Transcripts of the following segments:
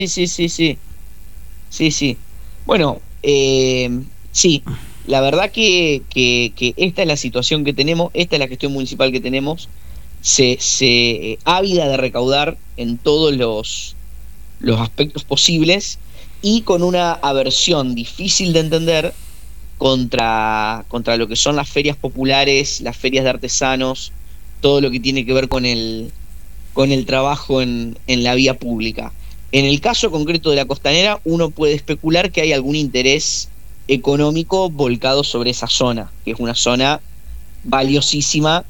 sí, sí, sí, sí, sí. Bueno, sí, la verdad que esta es la situación que tenemos, esta es la gestión municipal que tenemos, ávida de recaudar en todos los aspectos posibles y con una aversión difícil de entender contra lo que son las ferias populares, las ferias de artesanos, todo lo que tiene que ver con el trabajo en la vía pública. En el caso concreto de la Costanera, uno puede especular que hay algún interés económico volcado sobre esa zona, que es una zona valiosísima,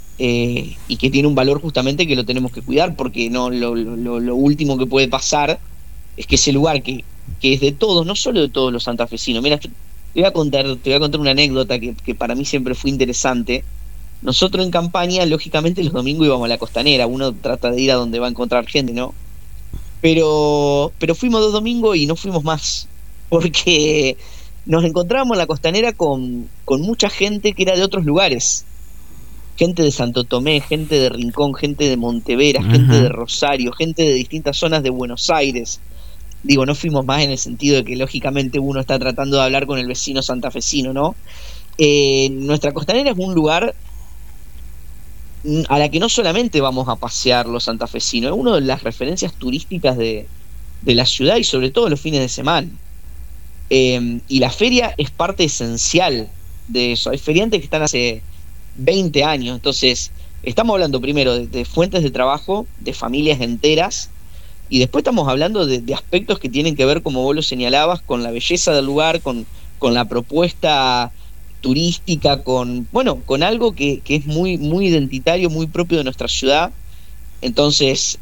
y que tiene un valor justamente que lo tenemos que cuidar, porque no lo último que puede pasar es que ese lugar que es de todos, no solo de todos los santafesinos. Mira, te voy a contar una anécdota que para mí siempre fue interesante. Nosotros en campaña, lógicamente, los domingos íbamos a la Costanera. Uno trata de ir a donde va a encontrar gente, ¿no? Pero fuimos 2 domingos y no fuimos más, porque nos encontrábamos en la Costanera con mucha gente que era de otros lugares. Gente de Santo Tomé, gente de Rincón, gente de Montevera, gente de Ajá. Rosario, gente de distintas zonas de Buenos Aires. Digo, no fuimos más en el sentido de que lógicamente uno está tratando de hablar con el vecino santafesino, ¿no? Nuestra Costanera es un lugar a la que no solamente vamos a pasear los santafesinos, es una de las referencias turísticas de la ciudad y sobre todo los fines de semana. Y la feria es parte esencial de eso. Hay feriantes que están hace 20 años, entonces estamos hablando primero de fuentes de trabajo, de familias enteras, y después estamos hablando de aspectos que tienen que ver, como vos lo señalabas, con la belleza del lugar, con la propuesta turística, con algo que es muy, muy identitario, muy propio de nuestra ciudad. Entonces,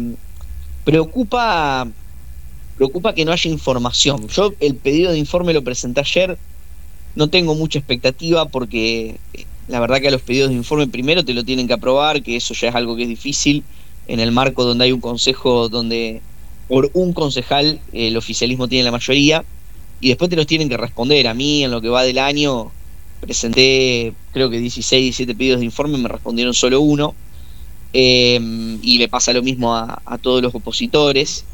preocupa, preocupa que no haya información. Yo el pedido de informe lo presenté ayer, no tengo mucha expectativa porque la verdad que a los pedidos de informe primero te lo tienen que aprobar, que eso ya es algo que es difícil en el marco donde hay un consejo donde por un concejal el oficialismo tiene la mayoría, y después te los tienen que responder. A mí en lo que va del año presenté creo que 16, 17 pedidos de informe, me respondieron solo uno, y le pasa lo mismo a todos los opositores.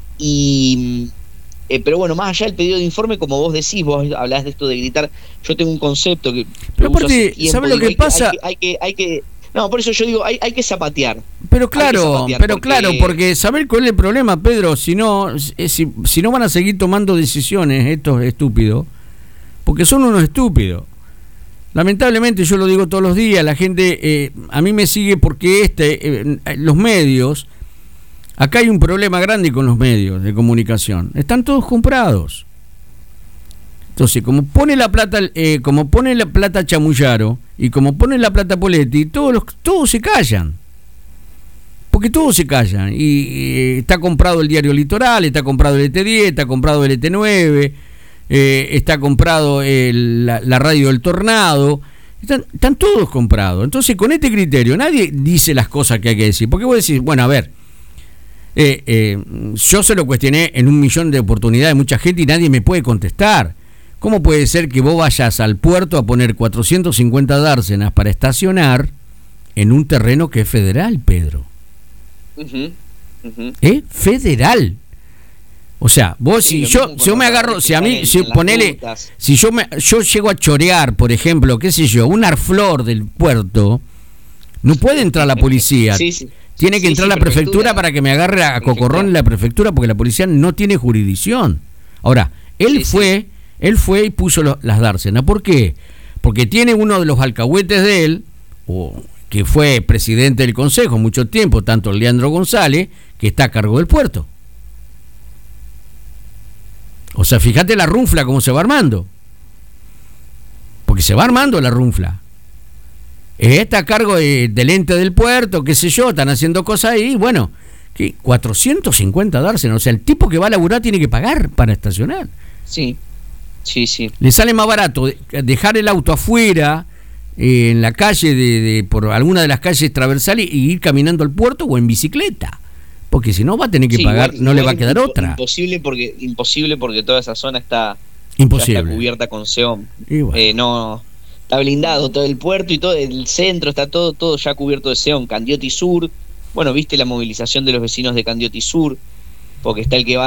Y pero bueno, más allá del pedido de informe, como vos decís, vos hablás de esto de gritar, yo tengo un concepto que Pero lo uso hace aparte, tiempo, ¿sabes lo digo, que pasa? hay que, no, por eso yo digo, hay que zapatear, Pero claro, porque porque saber cuál es el problema, Pedro, si no, si no van a seguir tomando decisiones estos estúpidos, porque son unos estúpidos. Lamentablemente, yo lo digo todos los días, la gente a mí me sigue porque los medios, acá hay un problema grande con los medios de comunicación, están todos comprados. Entonces, como pone la plata Chamullaro y como pone la plata Poletti, todos se callan. Porque todos se callan. Y está comprado el diario Litoral, está comprado el ET10, está comprado el ET9, está comprado la radio del Tornado. Están todos comprados. Entonces, con este criterio, nadie dice las cosas que hay que decir. Porque vos decís, bueno, a ver, yo se lo cuestioné en 1.000.000 de oportunidades a mucha gente y nadie me puede contestar. ¿Cómo puede ser que vos vayas al puerto a poner 450 dársenas para estacionar en un terreno que es federal, Pedro? Federal. O sea, vos sí, si yo me agarro, si a mí, si ponele, si yo llego a chorear, por ejemplo, qué sé yo, un arflor del puerto, no puede entrar la policía. sí, sí. Tiene que entrar la prefectura para que me agarre a cocorrón en la prefectura, porque la policía no tiene jurisdicción. Ahora, él fue y puso las dársenas. ¿Por qué? Porque tiene uno de los alcahuetes de él, que fue presidente del consejo mucho tiempo, tanto Leandro González, que está a cargo del puerto. O sea, fíjate la runfla cómo se va armando. Porque se va armando la runfla. Está a cargo del ente del puerto, qué sé yo, están haciendo cosas ahí, bueno, que 450 dársenas, o sea, el tipo que va a laburar tiene que pagar para estacionar. Sí, sí, sí. Le sale más barato dejar el auto afuera, en la calle, por alguna de las calles transversales, y ir caminando al puerto o en bicicleta. Porque si no va a tener que pagar, igual, no le va a quedar otra. Imposible porque toda esa zona está cubierta con SEOM. No, está blindado todo el puerto y todo el centro, está todo ya cubierto de SEOM. Candioti Sur, bueno, viste la movilización de los vecinos de Candioti Sur. porque está el que va